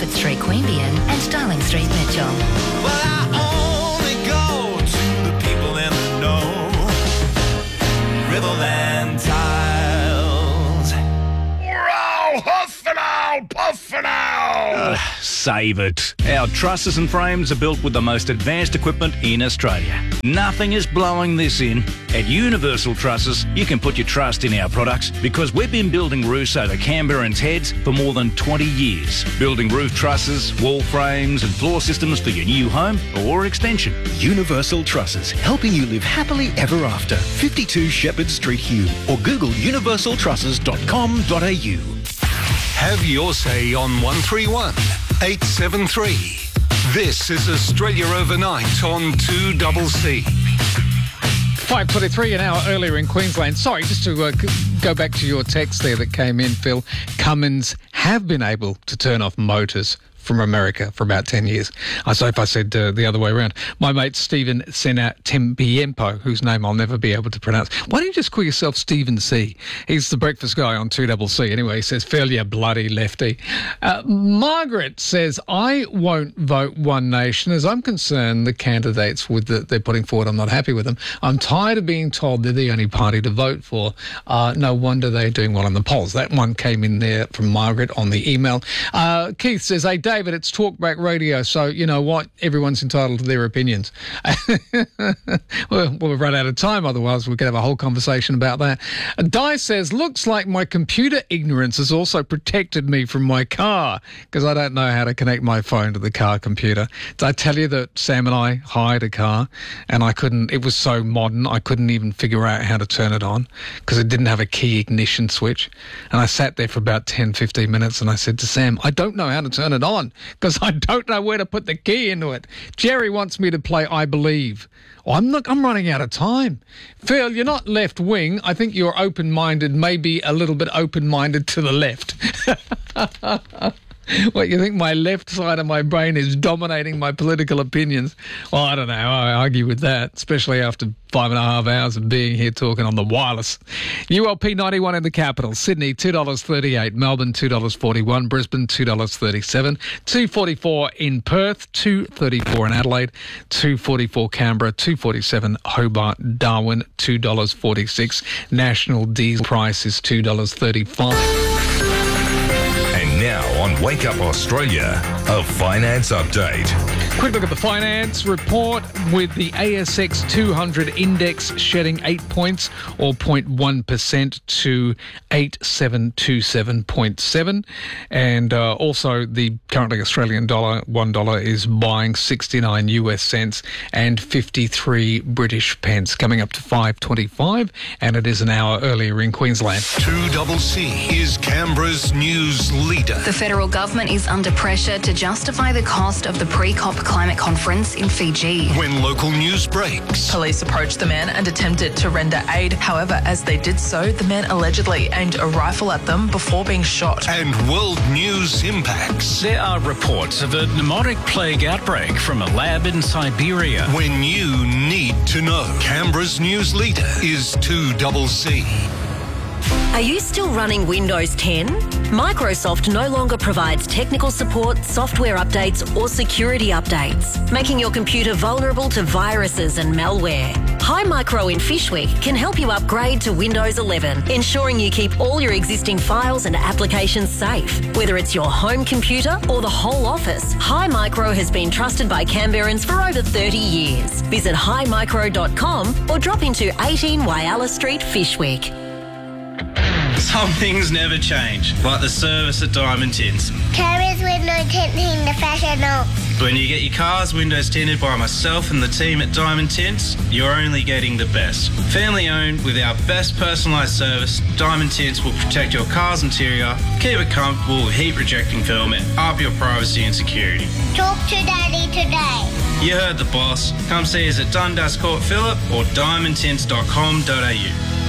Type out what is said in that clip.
Bedford Street, Queanbeyan and Darling Street, Mitchell. Well, I only go to the people in the know. Riverland Tiles. Oh, huff and owl, puff and owl. Save it. Our trusses and frames are built with the most advanced equipment in Australia. Nothing is blowing this in. At Universal Trusses, you can put your trust in our products because we've been building roofs over Canberrans' heads for more than 20 years. Building roof trusses, wall frames and floor systems for your new home or extension. Universal Trusses, helping you live happily ever after. 52 Shepherd Street, Hume, or Google universaltrusses.com.au. Have your say on 131 873. This is Australia Overnight on 2CC. 5:23 an hour earlier in Queensland. Sorry, just to go back to your text there that came in, Phil. Cummins have been able to turn off motors from America for about 10 years. So if I said the other way around. My mate Stephen Sena Tembiempo, whose name I'll never be able to pronounce. Why don't you just call yourself Stephen C? He's the breakfast guy on 2CC. Anyway, he says, Phil, you bloody lefty. Margaret says, I won't vote One Nation. As I'm concerned, the candidates they're putting forward, I'm not happy with them. I'm tired of being told they're the only party to vote for. No wonder they're doing well in the polls. That one came in there from Margaret on the email. Keith says, hey, David, it's Talkback Radio, so you know what? Everyone's entitled to their opinions. We'll run out of time, otherwise we could have a whole conversation about that. Di says, looks like my computer ignorance has also protected me from my car, because I don't know how to connect my phone to the car computer. Did I tell you that Sam and I hired a car, and it was so modern, I couldn't even figure out how to turn it on, because it didn't have a key ignition switch. And I sat there for about 10, 15 minutes, and I said to Sam, I don't know how to turn it on, because I don't know where to put the key into it. Jerry wants me to play I Believe. Oh, I'm running out of time. Phil, you're not left-wing. I think you're open-minded, maybe a little bit open-minded to the left. What, you think my left side of my brain is dominating my political opinions? Well, I don't know. I argue with that, especially after 5.5 hours of being here talking on the wireless. ULP 91 in the capital. Sydney, $2.38. Melbourne, $2.41. Brisbane, $2.37. $2.44 in Perth. $2.34 in Adelaide. $2.44 Canberra. $2.47 Hobart. Darwin, $2.46. National diesel price is $2.35. Now on Wake Up Australia, a finance update. Quick look at the finance report with the ASX 200 index shedding 8 points or 0.1% to 8727.7. And also the currently Australian dollar, $1 is buying 69 US cents and 53 British pence, coming up to 5.25, and it is an hour earlier in Queensland. 2CC is Canberra's news leader. The federal government is under pressure to justify the cost of the pre-COP climate conference in Fiji. When local news breaks. Police approached the men and attempted to render aid. However, as they did so, the men allegedly aimed a rifle at them before being shot. And world news impacts. There are reports of a pneumotic plague outbreak from a lab in Siberia. When you need to know. Canberra's news leader is 2CC. Are you still running Windows 10? Microsoft no longer provides technical support, software updates or security updates, making your computer vulnerable to viruses and malware. Hi Micro in Fyshwick can help you upgrade to Windows 11, ensuring you keep all your existing files and applications safe. Whether it's your home computer or the whole office, Hi Micro has been trusted by Canberrans for over 30 years. Visit himicro.com or drop into 18 Whyalla Street, Fyshwick. Some things never change, like the service at Diamond Tints. Carers window tinting the professional. When you get your car's windows tinted by myself and the team at Diamond Tints, you're only getting the best. Family owned with our best personalised service, Diamond Tints will protect your car's interior, keep it comfortable with heat rejecting film and up your privacy and security. Talk to Daddy today. You heard the boss. Come see us at Dundas Court Phillip or diamondtints.com.au.